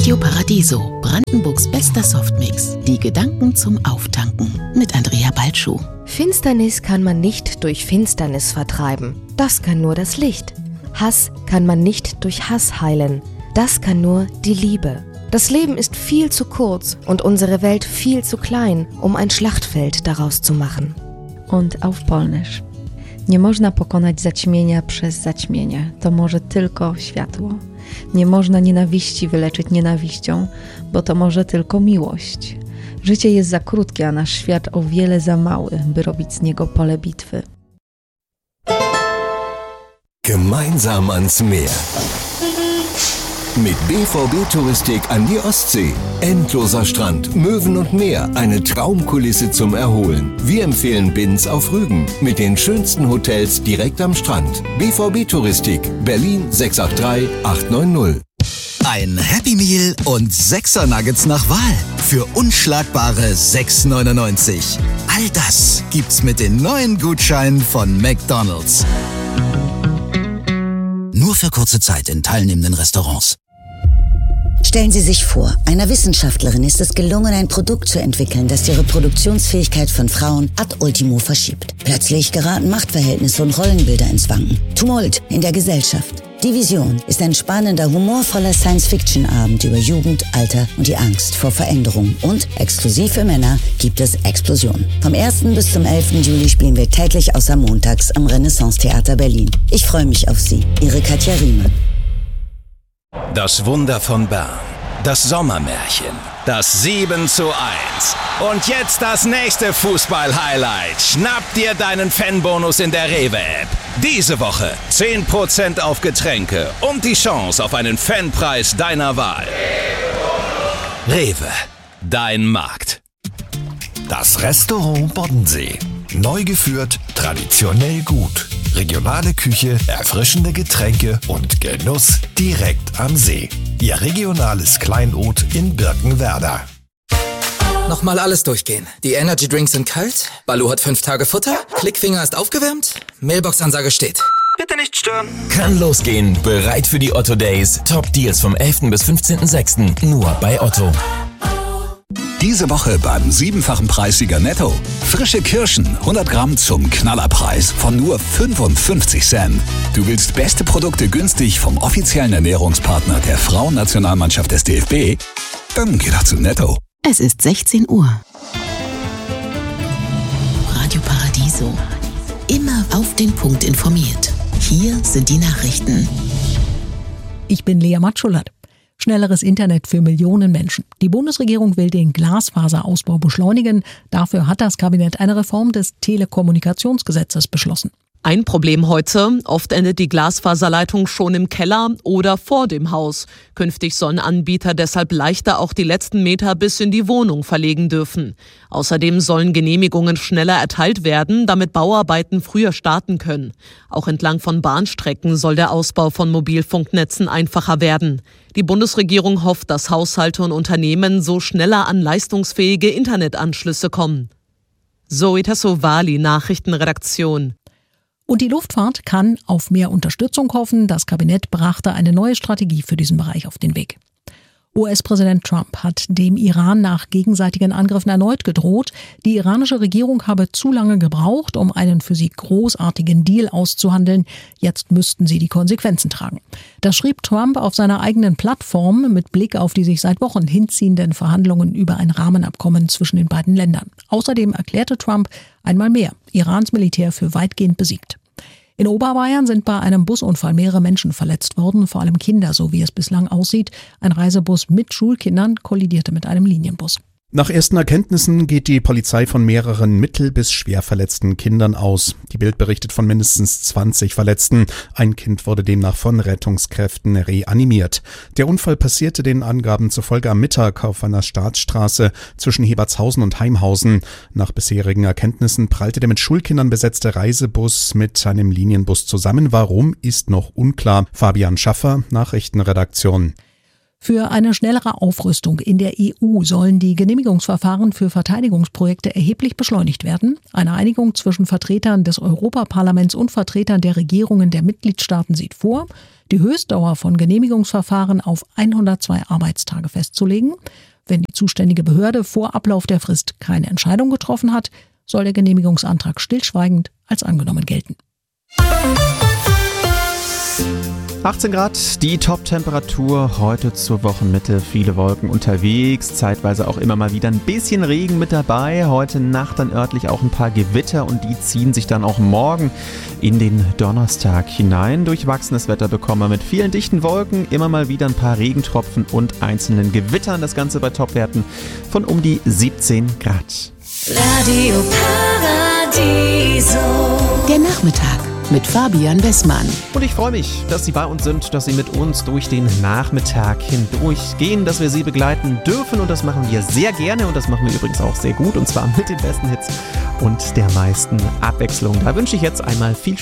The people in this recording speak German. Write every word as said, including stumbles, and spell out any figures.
Radio Paradiso, Brandenburgs bester Softmix. Die Gedanken zum Auftanken mit Andrea Balschuh. Finsternis kann man nicht durch Finsternis vertreiben. Das kann nur das Licht. Hass kann man nicht durch Hass heilen. Das kann nur die Liebe. Das Leben ist viel zu kurz und unsere Welt viel zu klein, um ein Schlachtfeld daraus zu machen. Und auf Polnisch. Nie można pokonać zaćmienia przez zaćmienie. To może tylko światło. Nie można nienawiści wyleczyć nienawiścią, bo to może tylko miłość. Życie jest za krótkie, a nasz świat o wiele za mały, by robić z niego pole bitwy. Gemeinsam ans Meer. Mit B V B Touristik an die Ostsee. Endloser Strand, Möwen und Meer, eine Traumkulisse zum Erholen. Wir empfehlen Binz auf Rügen mit den schönsten Hotels direkt am Strand. B V B Touristik, Berlin sechs acht drei acht neun null. Ein Happy Meal und Sechser Nuggets nach Wahl für unschlagbare sechs neunundneunzig. All das gibt's mit den neuen Gutscheinen von McDonald's. Nur für kurze Zeit in teilnehmenden Restaurants. Stellen Sie sich vor, einer Wissenschaftlerin ist es gelungen, ein Produkt zu entwickeln, das die Reproduktionsfähigkeit von Frauen ad ultimo verschiebt. Plötzlich geraten Machtverhältnisse und Rollenbilder ins Wanken. Tumult in der Gesellschaft. Die Vision ist ein spannender, humorvoller Science-Fiction-Abend über Jugend, Alter und die Angst vor Veränderung. Und exklusiv für Männer gibt es Explosion. Vom ersten bis zum elften Juli spielen wir täglich außer montags am Renaissance-Theater Berlin. Ich freue mich auf Sie. Ihre Katja Riemann. Das Wunder von Bern. Das Sommermärchen. Das sieben zu eins. Und jetzt das nächste Fußball-Highlight. Schnapp dir deinen Fanbonus in der Rewe-App. Diese Woche zehn Prozent auf Getränke und die Chance auf einen Fanpreis deiner Wahl. Rewe, dein Markt. Das Restaurant Boddensee. Neu geführt, traditionell gut. Regionale Küche, erfrischende Getränke und Genuss direkt am See. Ihr regionales Kleinod in Birkenwerder. Nochmal alles durchgehen. Die Energy Drinks sind kalt, Baloo hat fünf Tage Futter, Klickfinger ist aufgewärmt, Mailbox-Ansage steht. Bitte nicht stören. Kann losgehen. Bereit für die Otto Days. Top Deals vom elften bis fünfzehnten sechsten Nur bei Otto. Diese Woche beim siebenfachen Preissieger Netto. Frische Kirschen, hundert Gramm zum Knallerpreis von nur fünfundfünfzig Cent. Du willst beste Produkte günstig vom offiziellen Ernährungspartner der Frauennationalmannschaft des D F B? Dann geh doch zu Netto. Es ist sechzehn Uhr. Radio Paradiso. Immer auf den Punkt informiert. Hier sind die Nachrichten. Ich bin Lea Matschulat. Schnelleres Internet für Millionen Menschen. Die Bundesregierung will den Glasfaserausbau beschleunigen. Dafür hat das Kabinett eine Reform des Telekommunikationsgesetzes beschlossen. Ein Problem heute: Oft endet die Glasfaserleitung schon im Keller oder vor dem Haus. Künftig sollen Anbieter deshalb leichter auch die letzten Meter bis in die Wohnung verlegen dürfen. Außerdem sollen Genehmigungen schneller erteilt werden, damit Bauarbeiten früher starten können. Auch entlang von Bahnstrecken soll der Ausbau von Mobilfunknetzen einfacher werden. Die Bundesregierung hofft, dass Haushalte und Unternehmen so schneller an leistungsfähige Internetanschlüsse kommen. Zoe Tassovali, Nachrichtenredaktion. Und die Luftfahrt kann auf mehr Unterstützung hoffen. Das Kabinett brachte eine neue Strategie für diesen Bereich auf den Weg. U S-Präsident Trump hat dem Iran nach gegenseitigen Angriffen erneut gedroht. Die iranische Regierung habe zu lange gebraucht, um einen für sie großartigen Deal auszuhandeln. Jetzt müssten sie die Konsequenzen tragen. Das schrieb Trump auf seiner eigenen Plattform mit Blick auf die sich seit Wochen hinziehenden Verhandlungen über ein Rahmenabkommen zwischen den beiden Ländern. Außerdem erklärte Trump einmal mehr Irans Militär für weitgehend besiegt. In Oberbayern sind bei einem Busunfall mehrere Menschen verletzt worden, vor allem Kinder, so wie es bislang aussieht. Ein Reisebus mit Schulkindern kollidierte mit einem Linienbus. Nach ersten Erkenntnissen geht die Polizei von mehreren mittel- bis schwer verletzten Kindern aus. Die Bild berichtet von mindestens zwanzig Verletzten. Ein Kind wurde demnach von Rettungskräften reanimiert. Der Unfall passierte den Angaben zufolge am Mittag auf einer Staatsstraße zwischen Hebertshausen und Heimhausen. Nach bisherigen Erkenntnissen prallte der mit Schulkindern besetzte Reisebus mit einem Linienbus zusammen. Warum, ist noch unklar. Fabian Schaffer, Nachrichtenredaktion. Für eine schnellere Aufrüstung in der E U sollen die Genehmigungsverfahren für Verteidigungsprojekte erheblich beschleunigt werden. Eine Einigung zwischen Vertretern des Europaparlaments und Vertretern der Regierungen der Mitgliedstaaten sieht vor, die Höchstdauer von Genehmigungsverfahren auf hundertzwei Arbeitstage festzulegen. Wenn die zuständige Behörde vor Ablauf der Frist keine Entscheidung getroffen hat, soll der Genehmigungsantrag stillschweigend als angenommen gelten. achtzehn Grad, die Top-Temperatur heute zur Wochenmitte. Viele Wolken unterwegs, zeitweise auch immer mal wieder ein bisschen Regen mit dabei. Heute Nacht dann örtlich auch ein paar Gewitter und die ziehen sich dann auch morgen in den Donnerstag hinein. Durchwachsenes Wetter bekommen wir mit vielen dichten Wolken, immer mal wieder ein paar Regentropfen und einzelnen Gewittern. Das Ganze bei Topwerten von um die siebzehn Grad. Radio Paradiso. Der Nachmittag mit Fabian Wessmann. Und ich freue mich, dass Sie bei uns sind, dass Sie mit uns durch den Nachmittag hindurchgehen, dass wir Sie begleiten dürfen und das machen wir sehr gerne und das machen wir übrigens auch sehr gut und zwar mit den besten Hits und der meisten Abwechslung. Da wünsche ich jetzt einmal viel Spaß.